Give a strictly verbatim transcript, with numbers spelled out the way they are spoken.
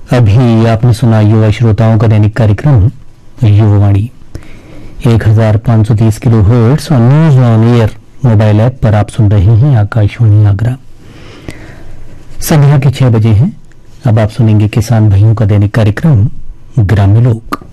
अभी आपने सुना युवा श्रोताओं का दैनिक कार्यक्रम युवावाणी एक हजार पांच सौ तीस किलो हर्ट्ज और news on air mobile app पर आप सुन रहे हैं आकाशवाणी आगरा। संध्या के छह बजे हैं। अब आप सुनेंगे किसान भाइयों का दैनिक कार्यक्रम ग्राम्य लोक।